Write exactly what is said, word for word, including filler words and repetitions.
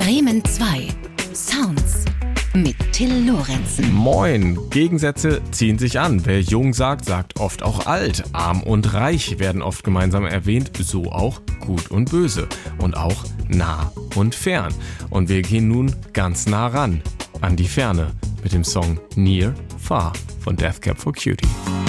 Bremen zwei. Sounds mit Till Lorenzen. Moin, Gegensätze ziehen sich an. Wer jung sagt, sagt oft auch alt. Arm und reich werden oft gemeinsam erwähnt, so auch gut und böse. Und auch nah und fern. Und wir gehen nun ganz nah ran, an die Ferne, mit dem Song Near Far von Death Cab for Cutie.